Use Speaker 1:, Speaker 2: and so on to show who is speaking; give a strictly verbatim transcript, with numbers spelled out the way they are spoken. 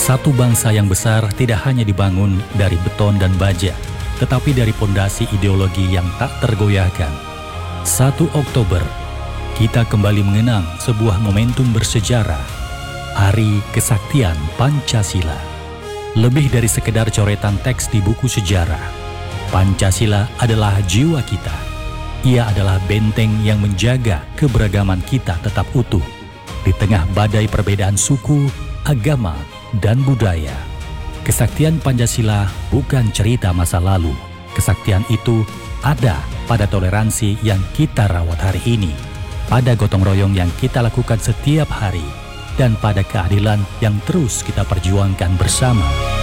Speaker 1: Satu bangsa yang besar tidak hanya dibangun dari beton dan baja, tetapi dari pondasi ideologi yang tak tergoyahkan. satu Oktober, kita kembali mengenang sebuah momentum bersejarah, Hari Kesaktian Pancasila. Lebih dari sekedar coretan teks di buku sejarah, Pancasila adalah jiwa kita. Ia adalah benteng yang menjaga keberagaman kita tetap utuh di tengah badai perbedaan suku, agama, dan budaya. Kesaktian Pancasila bukan cerita masa lalu. Kesaktian itu ada pada toleransi yang kita rawat hari ini, pada gotong royong yang kita lakukan setiap hari, dan pada keadilan yang terus kita perjuangkan bersama.